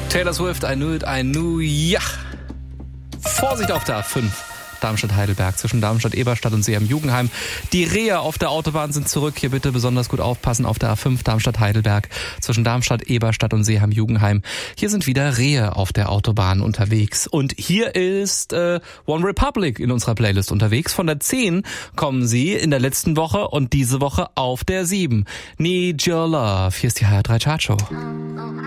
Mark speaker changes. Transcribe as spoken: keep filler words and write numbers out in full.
Speaker 1: Taylor Swift, I Knew It, I Knew, ja. Vorsicht auf der A fünf. Darmstadt-Heidelberg, zwischen Darmstadt-Eberstadt und Seeham-Jugenheim. Die Rehe auf der Autobahn sind zurück. Hier bitte besonders gut aufpassen auf der A fünf Darmstadt-Heidelberg, zwischen Darmstadt-Eberstadt und Seeham-Jugenheim. Hier sind wieder Rehe auf der Autobahn unterwegs. Und hier ist äh, One Republic in unserer Playlist unterwegs. Von der zehn kommen sie in der letzten Woche und diese Woche auf der sieben. Need Your Love. Hier ist die H R drei Chartshow.